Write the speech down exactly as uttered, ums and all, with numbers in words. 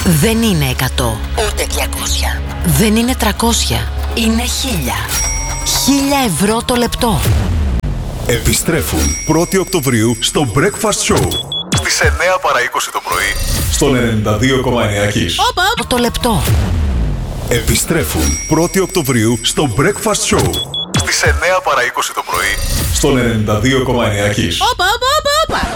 Δεν είναι εκατό, ούτε διακόσια. Δεν είναι τριακόσια, είναι χίλια. Χίλια ευρώ το λεπτό. Επιστρέφουν πρώτη Οκτωβρίου στο Breakfast Show στις εννέα παρά είκοσι το πρωί στον ενενήντα δύο κόμμα εννέα Kiss. Όπα, το λεπτό. Επιστρέφουν πρώτη Οκτωβρίου στο Breakfast Show στις εννέα παρά είκοσι το πρωί στον ενενήντα δύο κόμμα εννέα Kiss. Όπα, όπα, όπα, όπα.